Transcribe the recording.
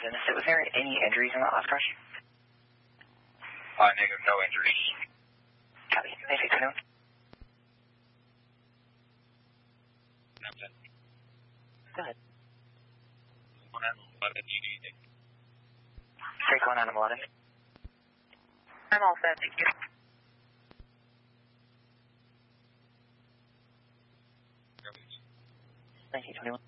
Was there any injuries in that last crash? Negative, no injuries. Copy. Thank you, 21. Go ahead. Take 1 Adam 11. I'm all set, thank you. Thank you, 21.